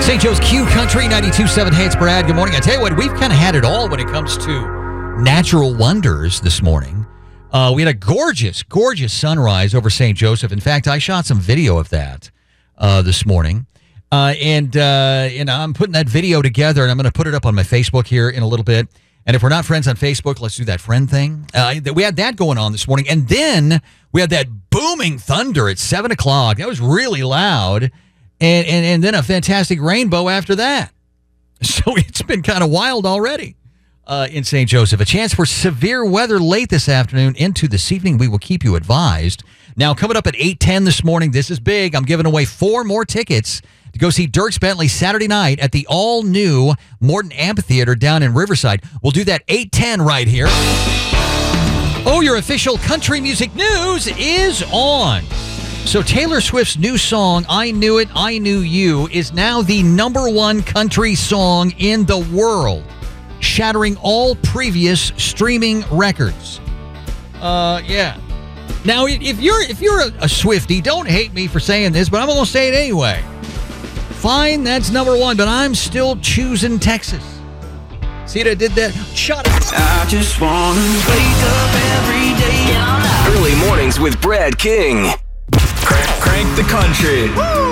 St. Joe's Q Country 92.7. Hey, it's Brad. Good morning. I tell you what, we've kind of had it all when it comes to natural wonders this morning. We had a gorgeous, gorgeous sunrise over St. Joseph. In fact, I shot some video of that this morning. And I'm putting that video together, and I'm going to put it up on my Facebook here in a little bit. And if we're not friends on Facebook, let's do that friend thing. We had that going on this morning. And then we had that booming thunder at 7 o'clock. That was really loud. And then a fantastic rainbow after that. So it's been kind of wild already in St. Joseph. A chance for severe weather late this afternoon into this evening. We will keep you advised. Now, coming up at 8:10 this morning, this is big. I'm giving away 4 more tickets to go see Dierks Bentley Saturday night at the all-new Morton Amphitheater down in Riverside. We'll do that 8:10 right here. Oh, your official country music news is on. So Taylor Swift's new song, I Knew It, I Knew You, is now the #1 country song in the world, shattering all previous streaming records. Yeah. Now, if you're a Swiftie, don't hate me for saying this, but I'm going to say it anyway. Fine, that's #1, but I'm still choosing Texas. See what I did that? Shut up. I just want to wake up every day. Early mornings with Brad King. Crank the country. Woo!